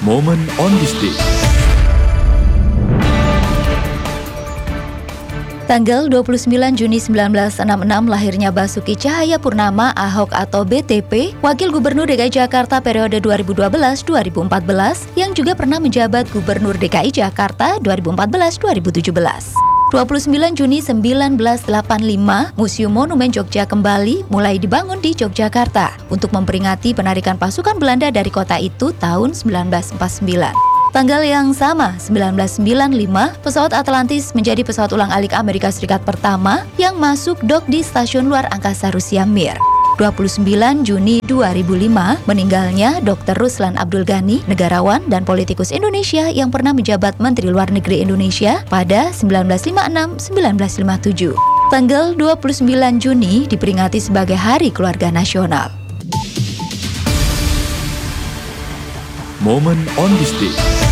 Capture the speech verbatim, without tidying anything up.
Moment on this day. Tanggal dua puluh sembilan Juni seribu sembilan ratus enam puluh enam lahirnya Basuki Cahayapurnama Ahok atau B T P, Wakil Gubernur D K I Jakarta periode dua ribu dua belas sampai dua ribu empat belas, yang juga pernah menjabat Gubernur D K I Jakarta dua ribu empat belas sampai dua ribu tujuh belas. dua puluh sembilan Juni seribu sembilan ratus delapan puluh lima, Museum Monumen Jogja kembali mulai dibangun di Yogyakarta untuk memperingati penarikan pasukan Belanda dari kota itu tahun seribu sembilan ratus empat puluh sembilan. Tanggal yang sama, seribu sembilan ratus sembilan puluh lima, pesawat Atlantis menjadi pesawat ulang-alik Amerika Serikat pertama yang masuk dok di Stasiun Luar Angkasa Rusia Mir. dua puluh sembilan Juni dua ribu lima, meninggalnya dokter Ruslan Abdul Ghani, negarawan dan politikus Indonesia yang pernah menjabat Menteri Luar Negeri Indonesia pada seribu sembilan ratus lima puluh enam sampai seribu sembilan ratus lima puluh tujuh. Tanggal dua puluh sembilan Juni diperingati sebagai Hari Keluarga Nasional. Moment on this day.